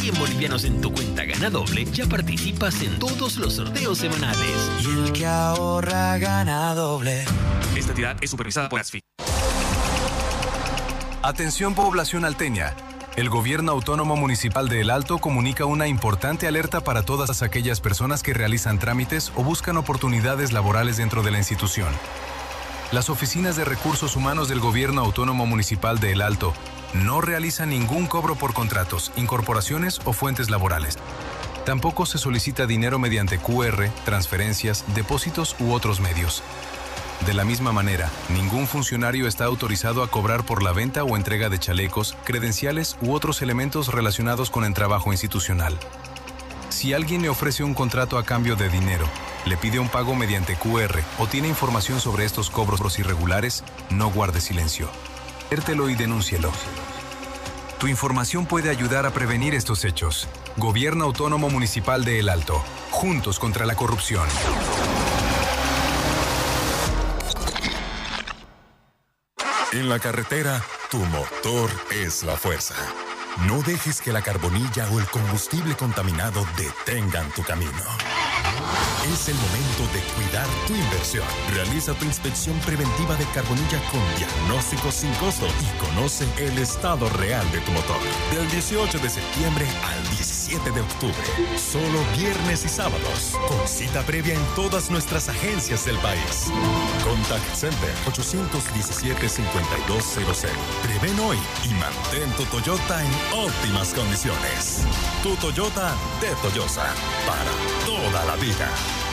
100 bolivianos en tu cuenta Gana Doble, ya participas en todos los sorteos semanales. Y el que ahorra gana doble. Esta entidad es supervisada por ASFI. Atención población alteña. El Gobierno Autónomo Municipal de El Alto comunica una importante alerta para todas aquellas personas que realizan trámites o buscan oportunidades laborales dentro de la institución. Las oficinas de recursos humanos del Gobierno Autónomo Municipal de El Alto no realizan ningún cobro por contratos, incorporaciones o fuentes laborales. Tampoco se solicita dinero mediante QR, transferencias, depósitos u otros medios. De la misma manera, ningún funcionario está autorizado a cobrar por la venta o entrega de chalecos, credenciales u otros elementos relacionados con el trabajo institucional. Si alguien le ofrece un contrato a cambio de dinero, le pide un pago mediante QR o tiene información sobre estos cobros irregulares, no guarde silencio. Adviértelo y denúncielo. Tu información puede ayudar a prevenir estos hechos. Gobierno Autónomo Municipal de El Alto. Juntos contra la corrupción. En la carretera, tu motor es la fuerza. No dejes que la carbonilla o el combustible contaminado detengan tu camino. Es el momento de cuidar tu inversión. Realiza tu inspección preventiva de carbonilla con diagnóstico sin costo y conoce el estado real de tu motor. Del 18 de septiembre al 17 de octubre. Solo viernes y sábados. Con cita previa en todas nuestras agencias del país. Contact Center 817-5200. Preven hoy y mantén tu Toyota en óptimas condiciones. Tu Toyota de Toyosa. Para toda la vida.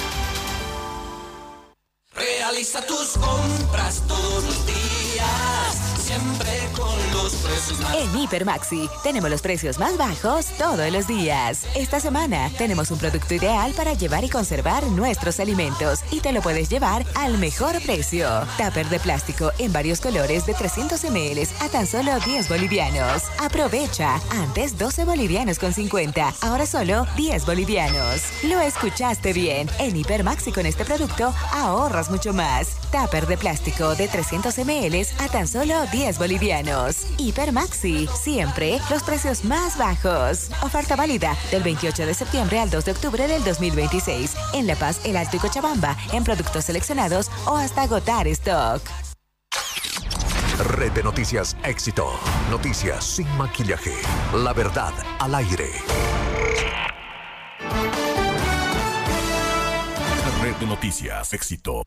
Realiza tus compras todos los días, siempre con los precios más bajos. En Hipermaxi tenemos los precios más bajos todos los días. Esta semana tenemos un producto ideal para llevar y conservar nuestros alimentos y te lo puedes llevar al mejor precio. Tupper de plástico en varios colores de 300 ml a tan solo 10 bolivianos. Aprovecha, antes 12 bolivianos con 50, ahora solo 10 bolivianos. Lo escuchaste bien, en Hipermaxi con este producto ahorras mucho más. Tupper de plástico de 300 ml a tan solo 10 bolivianos. Hipermaxi, siempre los precios más bajos. Oferta válida del 28 de septiembre al 2 de octubre del 2026. En La Paz, El Alto y Cochabamba, en productos seleccionados o hasta agotar stock. Red de Noticias Éxito. Noticias sin maquillaje. La verdad al aire. Red de Noticias Éxito.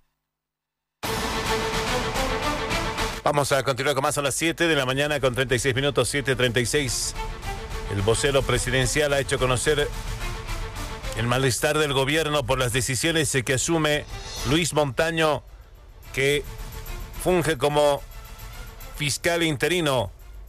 Vamos a continuar con más a las 7 de la mañana con 36 minutos, 7:36. El vocero presidencial ha hecho conocer el malestar del gobierno por las decisiones que asume Luis Montaño, que funge como fiscal interino.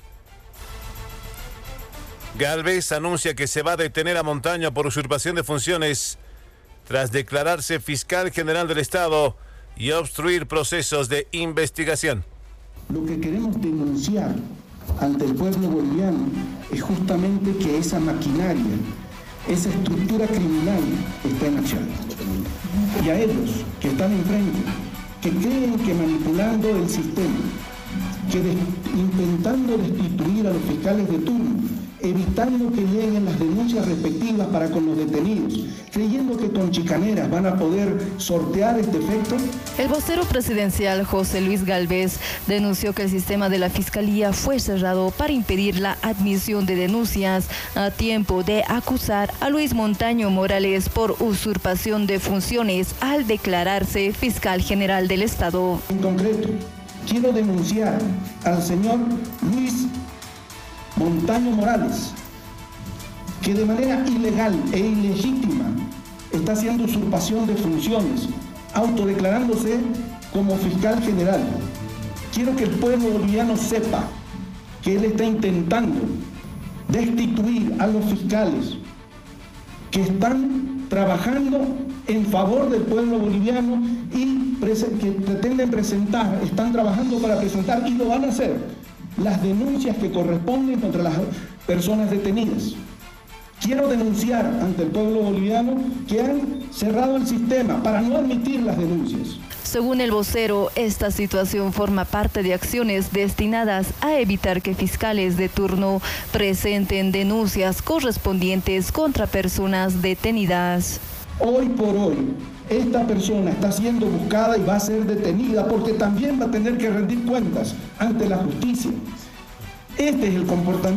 Gálvez anuncia que se va a detener a Montaño por usurpación de funciones tras declararse fiscal general del Estado y obstruir procesos de investigación. Lo que queremos denunciar ante el pueblo boliviano es justamente que esa maquinaria, esa estructura criminal está en acción. Y a ellos que están enfrente, que creen que manipulando el sistema, que intentando destituir a los fiscales de turno, evitando que lleguen las denuncias respectivas para con los detenidos, creyendo que con chicaneras van a poder sortear este efecto. El vocero presidencial José Luis Gálvez denunció que el sistema de la Fiscalía fue cerrado para impedir la admisión de denuncias a tiempo de acusar a Luis Montaño Morales por usurpación de funciones al declararse fiscal general del Estado. En concreto, quiero denunciar al señor Luis Montaño Morales, que de manera ilegal e ilegítima está haciendo usurpación de funciones, autodeclarándose como fiscal general. Quiero que el pueblo boliviano sepa que él está intentando destituir a los fiscales que están trabajando en favor del pueblo boliviano y que pretenden presentar, están trabajando para presentar y lo van a hacer, las denuncias que corresponden contra las personas detenidas. Quiero denunciar ante el pueblo boliviano que han cerrado el sistema para no admitir las denuncias. Según el vocero, esta situación forma parte de acciones destinadas a evitar que fiscales de turno presenten denuncias correspondientes contra personas detenidas. Hoy por hoy, esta persona está siendo buscada y va a ser detenida porque también va a tener que rendir cuentas ante la justicia. Este es el comportamiento